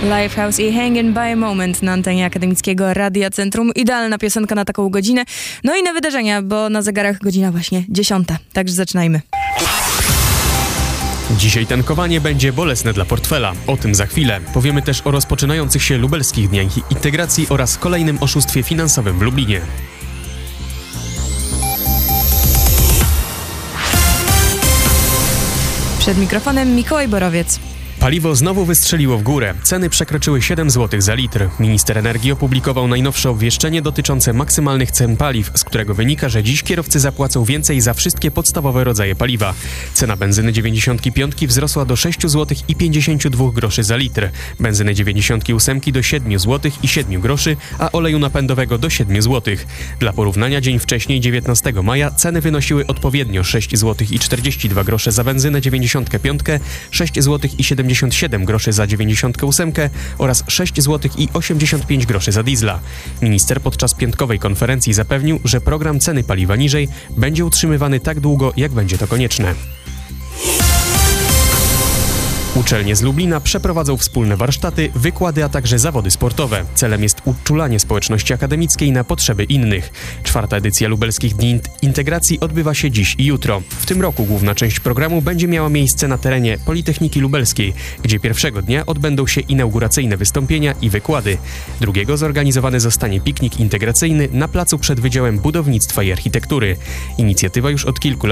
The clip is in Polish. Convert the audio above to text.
Lifehouse i Hanging by a Moment na antenie Akademickiego Radia Centrum. Idealna piosenka na taką godzinę. No i na wydarzenia, bo na zegarach godzina właśnie 10. Także zaczynajmy. Dzisiaj tankowanie będzie bolesne dla portfela. O tym za chwilę. Powiemy też o rozpoczynających się lubelskich dniach integracji oraz kolejnym oszustwie finansowym w Lublinie. Przed mikrofonem Mikołaj Borowiec. Paliwo znowu wystrzeliło w górę. Ceny przekroczyły 7 zł za litr. Minister energii opublikował najnowsze obwieszczenie dotyczące maksymalnych cen paliw, z którego wynika, że dziś kierowcy zapłacą więcej za wszystkie podstawowe rodzaje paliwa. Cena benzyny 95 wzrosła do 6 zł i 52 groszy za litr. Benzyny 98 do 7 zł i 7 groszy, a oleju napędowego do 7 zł. Dla porównania dzień wcześniej, 19 maja, ceny wynosiły odpowiednio 6 zł i 42 grosze za benzynę 95, 6 zł i 77 groszy za 98 oraz 6 zł i 85 groszy za diesla. Minister podczas piątkowej konferencji zapewnił, że program ceny paliwa niżej będzie utrzymywany tak długo, jak będzie to konieczne. Uczelnie z Lublina przeprowadzą wspólne warsztaty, wykłady, a także zawody sportowe. Celem jest uczulanie społeczności akademickiej na potrzeby innych. 4. edycja Lubelskich Dni Integracji odbywa się dziś i jutro. W tym roku główna część programu będzie miała miejsce na terenie Politechniki Lubelskiej, gdzie pierwszego dnia odbędą się inauguracyjne wystąpienia i wykłady. Drugiego zorganizowany zostanie piknik integracyjny na placu przed Wydziałem Budownictwa i Architektury. Inicjatywa już od kilku lat